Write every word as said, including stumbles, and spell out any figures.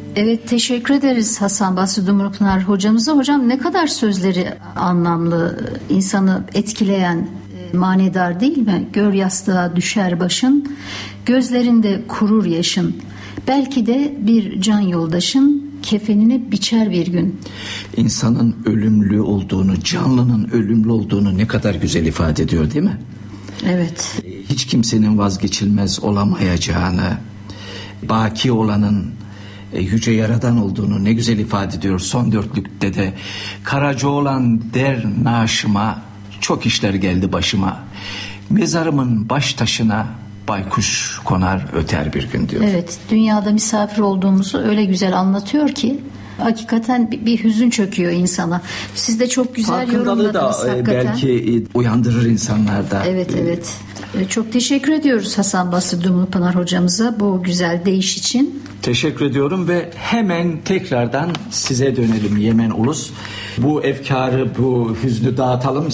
Evet, teşekkür ederiz Hasan Basri Dumrupınar hocamıza. Hocam ne kadar sözleri anlamlı, insanı etkileyen, manidar değil mi? Gör yastığa düşer başın, gözlerinde kurur yaşın. Belki de bir can yoldaşın kefenini biçer bir gün. İnsanın ölümlü olduğunu, canlının ölümlü olduğunu ne kadar güzel ifade ediyor değil mi? Evet. Hiç kimsenin vazgeçilmez olamayacağını, baki olanın Yüce Yaradan olduğunu ne güzel ifade ediyor. Son dörtlükte de Karacaoğlan der naaşıma, çok işler geldi başıma. Mezarımın baş taşına baykuş konar öter bir gün diyor. Evet, dünyada misafir olduğumuzu öyle güzel anlatıyor ki hakikaten bir, bir hüzün çöküyor insana. Siz de çok güzel yorumladınız da hakikaten. Belki uyandırır insanlarda. Evet evet. Çok teşekkür ediyoruz Hasan Basri Dumlupınar hocamıza bu güzel değiş için. Teşekkür ediyorum ve hemen tekrardan size dönelim Yemen Ulus. Bu efkarı, bu hüznü dağıtalım.